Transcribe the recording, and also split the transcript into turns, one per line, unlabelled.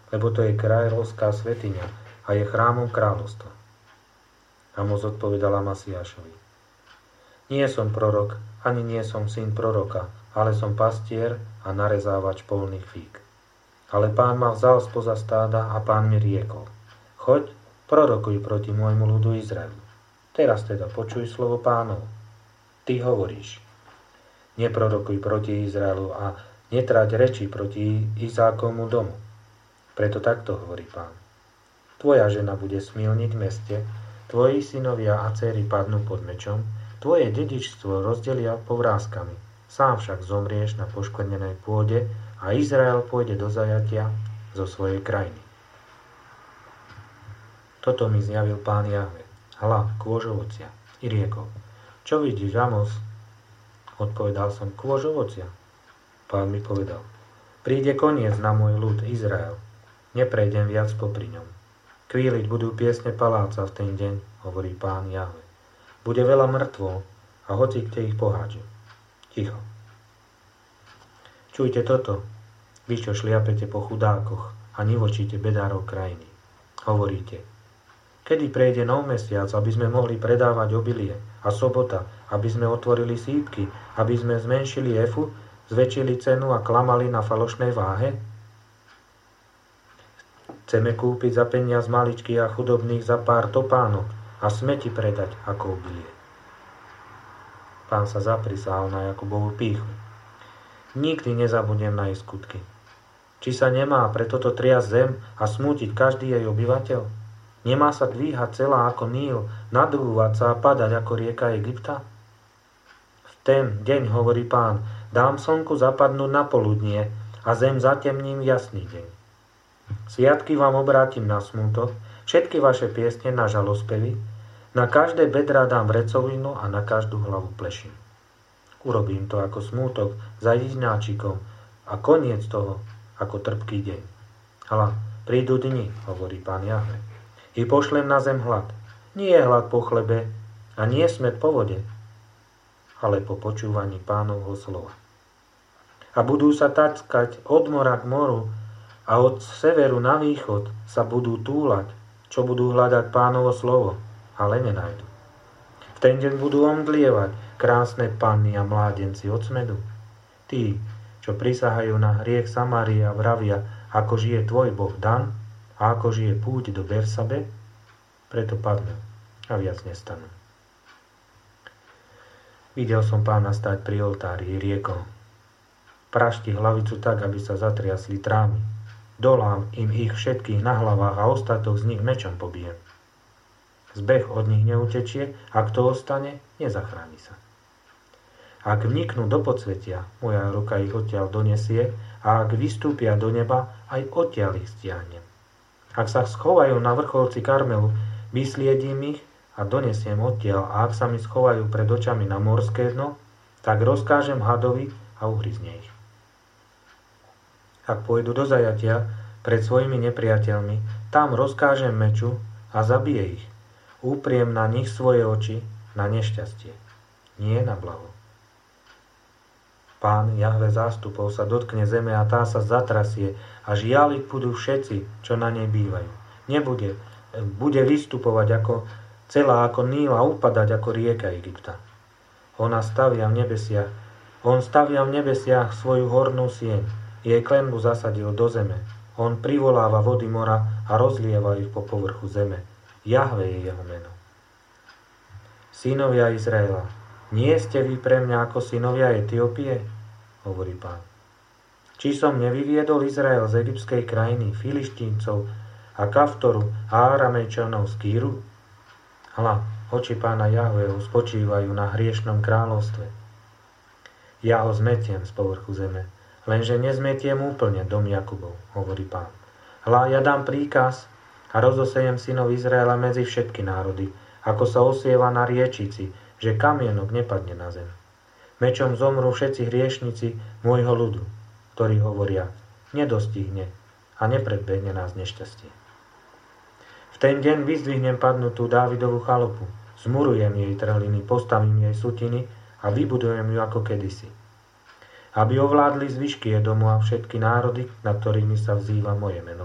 lebo to je kráľovská svätyňa a je chrámom kráľovstva. Amos odpovedal Amasiášovi: Nie som prorok, ani nie som syn proroka, ale som pastier a narezávač polných fík. Ale Pán ma vzal spoza stáda a Pán mi riekol: Choď, prorokuj proti môjmu ľudu Izraelu. Teraz teda počuj slovo Pánov. Ty hovoríš: Neprorokuj proti Izraelu a netráť reči proti Izákovmu domu. Preto takto hovorí Pán: Tvoja žena bude smilniť v meste, tvoji synovia a dcéry padnú pod mečom, tvoje dedičstvo rozdelia povrázkami, sám však zomrieš na poškvrnenej pôde a Izrael pôjde do zajatia zo svojej krajiny. Toto mi zjavil Pán Jahve, hľa, kôž ovocia, i riekol: Čo vidíš, Amos? Odpovedal som: Kôž ovocia. Pán mi povedal: Príde koniec na môj ľud Izrael, neprejdem viac popri ňom. Kvíliť budú piesne paláca v ten deň, hovorí Pán Jahve. Bude veľa mŕtvol a hoci kde ich pohádžu. Ticho. Čujte toto, vy, čo šliapete po chudákoch a nivočíte bedárov krajiny. Hovoríte: Kedy prejde nov mesiac, aby sme mohli predávať obilie, a sobota, aby sme otvorili sípky, aby sme zmenšili efu, zväčšili cenu a klamali na falošnej váhe? Chceme kúpiť za peniaz maličkých a chudobných za pár topánok a smeti predať ako obilie. Pán sa zaprisahal na Jakubovú pýchu. Nikdy nezabudnem na jej skutky. Či sa nemá pre toto triasť zem a smútiť každý jej obyvateľ? Nemá sa dvíhať celá ako Níl, nadúvať sa a padať ako rieka Egypta? V ten deň, hovorí Pán, dám slnku zapadnúť na poludnie a zem zatemním jasný deň. Sviatky vám obrátim na smútok, všetky vaše piesne na žalospevy, na každé bedrá dám vrecovinu a na každú hlavu plešinu. Urobím to ako smútok za jedináčikom a koniec toho ako trpký deň. Hľa, prídu dni, hovorí Pán Jahve, i pošlem na zem hlad. Nie je hlad po chlebe a nie smäd po vode, ale po počúvaní Pánovho slova. A budú sa tackať od mora k moru a od severu na východ sa budú túlať, čo budú hľadať Pánovo slovo, ale nenajdu. V ten deň budú omdlievať krásne panny a mládenci od smedu. Tí, čo prisahajú na hriech Samárie a vravia, ako žije tvoj Boh Dan a ako žije púť do Bersabe, preto padnú a viac nestanú. Videl som Pána stáť pri oltári i riekol: Prašti hlavicu tak, aby sa zatriasli trámy. Dolám im ich všetkých na hlavách a ostatok z nich mečom pobijem. Zbeh od nich neutečie, a kto ostane, nezachráni sa. Ak vniknú do podsvetia, moja ruka ich odtiaľ donesie, a ak vystúpia do neba, aj odtiaľ ich stiahnem. Ak sa schovajú na vrcholci Karmelu, vysliedím ich a donesiem odtiaľ, a ak sa mi schovajú pred očami na morské dno, tak rozkážem hadovi a uhryzne ich. Ak pôjdu do zajatia pred svojimi nepriateľmi, tam rozkážem meču a zabije ich. Upriem na nich svoje oči na nešťastie, nie na blaho. Pán Jahve zástupov sa dotkne zeme a tá sa zatrasie a žialiť budú všetci, čo na nej bývajú. Bude vystupovať celá ako Níl a upadať ako rieka Egypta. On stavia v nebesiach svoju hornú sieň. Jej klenbu zasadil do zeme. On privoláva vody mora a rozlieva ich po povrchu zeme. Jahve je jeho meno. Synovia Izraela, nie ste vy pre mňa ako synovia Etiópie? Hovorí Pán. Či som nevyviedol Izrael z egyptskej krajiny, Filištíncov a Kaftoru a Aramejčanov z Kýru? Hľa, oči Pána Jahveho spočívajú na hriešnom kráľovstve. Ja ho zmetiem z povrchu zeme, lenže nezmetiem úplne dom Jakubov, hovorí Pán. Hľa, ja dám príkaz a rozosejem synov Izraela medzi všetky národy, ako sa osieva na riečici, že kamienok nepadne na zem. Mečom zomrú všetci hriešnici môjho ľudu, ktorí hovoria: nedostihne a nepredbehne nás nešťastie. V ten deň vyzdvihnem padnutú Dávidovú chalupu, zmurujem jej trhliny, postavím jej sutiny a vybudujem ju ako kedysi. Aby ovládli zvyšky Edomu a všetky národy, nad ktorými sa vzýva moje meno.